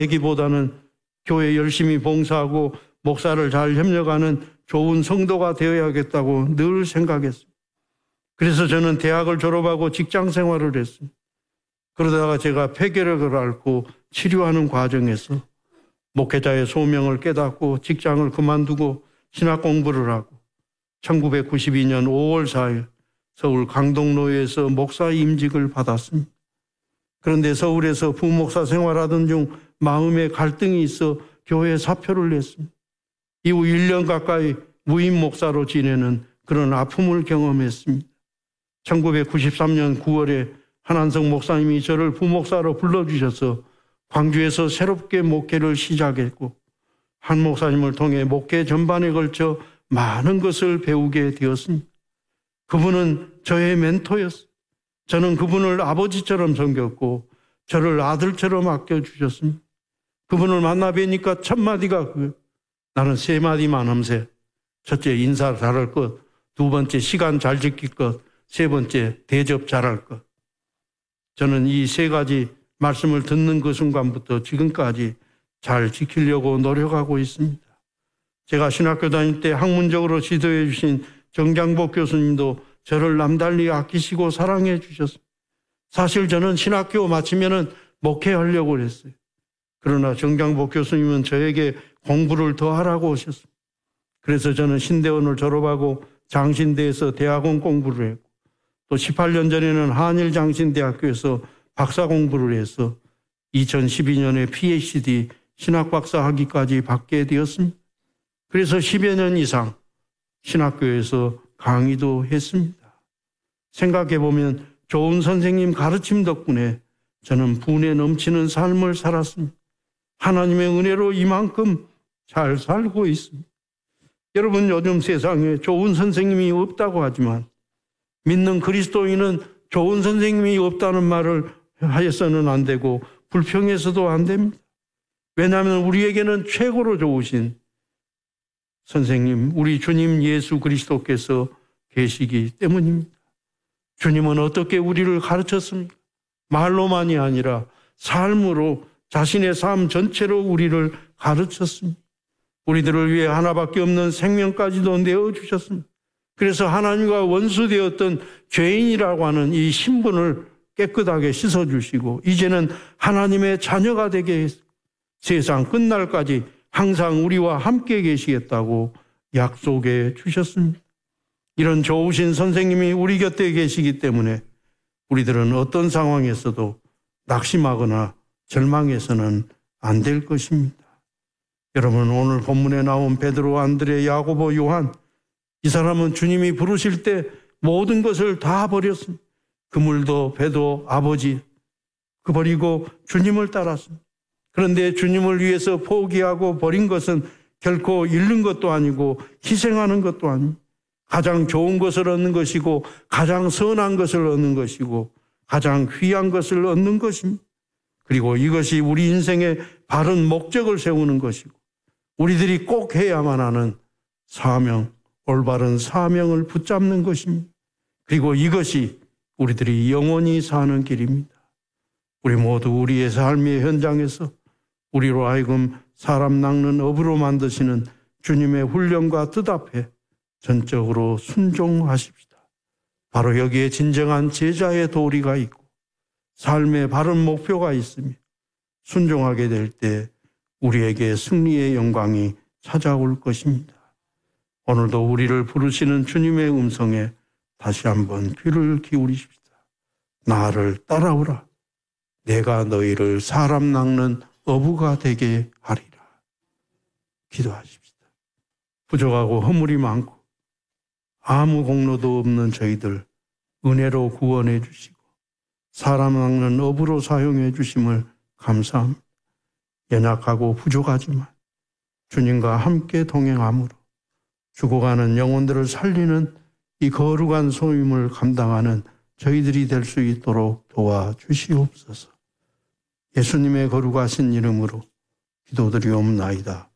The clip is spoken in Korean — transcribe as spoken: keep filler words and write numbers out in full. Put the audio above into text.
되기보다는 교회 열심히 봉사하고 목사를 잘 협력하는 좋은 성도가 되어야겠다고 늘 생각했습니다. 그래서 저는 대학을 졸업하고 직장 생활을 했습니다. 그러다가 제가 폐결핵을 앓고 치료하는 과정에서 목회자의 소명을 깨닫고 직장을 그만두고 신학 공부를 하고 천구백구십이 년 오월 사일 서울 강동로에서 목사 임직을 받았습니다. 그런데 서울에서 부목사 생활하던 중 마음에 갈등이 있어 교회 사표를 냈습니다. 이후 일 년 가까이 무임 목사로 지내는 그런 아픔을 경험했습니다. 천구백구십삼 년 구월에 한한석 목사님이 저를 부목사로 불러주셔서 광주에서 새롭게 목회를 시작했고 한 목사님을 통해 목회 전반에 걸쳐 많은 것을 배우게 되었습니다. 그분은 저의 멘토였어요. 저는 그분을 아버지처럼 섬겼고 저를 아들처럼 아껴주셨습니다. 그분을 만나 뵈니까 첫 마디가 그 나는 세 마디만 하면서 첫째 인사 잘할 것, 두 번째 시간 잘 지킬 것, 세 번째 대접 잘할 것. 저는 이 세 가지 말씀을 듣는 그 순간부터 지금까지 잘 지키려고 노력하고 있습니다. 제가 신학교 다닐 때 학문적으로 지도해 주신 정장복 교수님도 저를 남달리 아끼시고 사랑해 주셨습니다. 사실 저는 신학교 마치면은 목회하려고 했어요. 그러나 정장복 교수님은 저에게 공부를 더 하라고 하셨습니다. 그래서 저는 신대원을 졸업하고 장신대에서 대학원 공부를 했고 또 십팔 년 전에는 한일장신대학교에서 박사 공부를 해서 이천십이 년에 피에이치디 신학박사 학위까지 받게 되었습니다. 그래서 십여 년 이상 신학교에서 강의도 했습니다. 생각해보면 좋은 선생님 가르침 덕분에 저는 분에 넘치는 삶을 살았습니다. 하나님의 은혜로 이만큼 잘 살고 있습니다. 여러분, 요즘 세상에 좋은 선생님이 없다고 하지만 믿는 그리스도인은 좋은 선생님이 없다는 말을 하여서는 안 되고 불평해서도 안 됩니다. 왜냐하면 우리에게는 최고로 좋으신 선생님, 우리 주님 예수 그리스도께서 계시기 때문입니다. 주님은 어떻게 우리를 가르쳤습니까? 말로만이 아니라 삶으로 자신의 삶 전체로 우리를 가르쳤습니다. 우리들을 위해 하나밖에 없는 생명까지도 내어주셨습니다. 그래서 하나님과 원수되었던 죄인이라고 하는 이 신분을 깨끗하게 씻어주시고 이제는 하나님의 자녀가 되게 해서 세상 끝날까지 항상 우리와 함께 계시겠다고 약속해 주셨습니다. 이런 좋으신 선생님이 우리 곁에 계시기 때문에 우리들은 어떤 상황에서도 낙심하거나 절망해서는 안 될 것입니다. 여러분, 오늘 본문에 나온 베드로, 안드레, 야고보, 요한, 이 사람은 주님이 부르실 때 모든 것을 다 버렸습니다. 그물도 배도 아버지 그 버리고 주님을 따랐습니다. 그런데 주님을 위해서 포기하고 버린 것은 결코 잃는 것도 아니고 희생하는 것도 아니고 가장 좋은 것을 얻는 것이고 가장 선한 것을 얻는 것이고 가장 귀한 것을 얻는 것입니다. 그리고 이것이 우리 인생의 바른 목적을 세우는 것이고 우리들이 꼭 해야만 하는 사명, 올바른 사명을 붙잡는 것입니다. 그리고 이것이 우리들이 영원히 사는 길입니다. 우리 모두 우리의 삶의 현장에서 우리로 하여금 사람 낚는 어부로 만드시는 주님의 훈련과 뜻 앞에 전적으로 순종하십시다. 바로 여기에 진정한 제자의 도리가 있고 삶의 바른 목표가 있으며 순종하게 될 때 우리에게 승리의 영광이 찾아올 것입니다. 오늘도 우리를 부르시는 주님의 음성에 다시 한번 귀를 기울이십시다. 나를 따라오라. 내가 너희를 사람 낚는 어부가 되게 하리라. 기도하십시다. 부족하고 허물이 많고 아무 공로도 없는 저희들 은혜로 구원해 주시고 사람 낚는 어부로 사용해 주심을 감사합니다. 연약하고 부족하지만 주님과 함께 동행함으로 죽어가는 영혼들을 살리는 이 거룩한 소임을 감당하는 저희들이 될 수 있도록 도와주시옵소서. 예수님의 거룩하신 이름으로 기도드리옵나이다.